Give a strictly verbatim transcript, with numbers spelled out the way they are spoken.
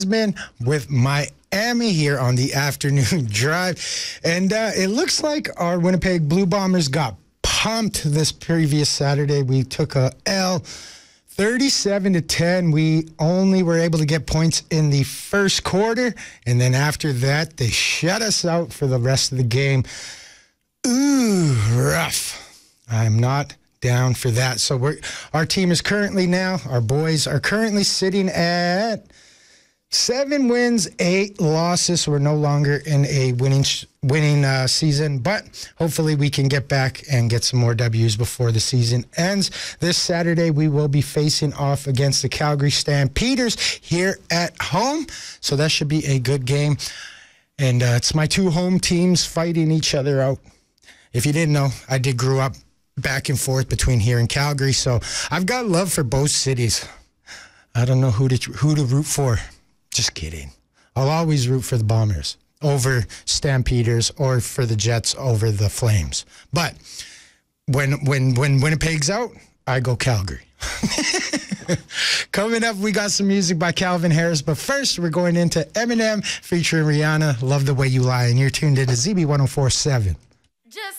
Been with Miami here on the afternoon drive, and uh, it looks like our Winnipeg Blue Bombers got pumped this previous Saturday. We took a L, thirty-seven to ten. We only were able to get points in the first quarter, and then after that, they shut us out for the rest of the game. Ooh, rough. I'm not down for that. So we're our team is currently now, our boys are currently sitting at Seven wins, eight losses. We're no longer in a winning winning uh, season, but hopefully we can get back and get some more W's before the season ends. This Saturday, we will be facing off against the Calgary Stampeders here at home, so that should be a good game. And uh, it's my two home teams fighting each other out. If you didn't know, I did grow up back and forth between here and Calgary, so I've got love for both cities. I don't know who to who to root for. Just kidding. I'll always root for the Bombers over Stampeders or for the Jets over the Flames. But when when when Winnipeg's out, I go Calgary. Coming up, we got some music by Calvin Harris. But first, we're going into Eminem featuring Rihanna, Love the Way You Lie. And you're tuned into Z B one oh four point seven. Just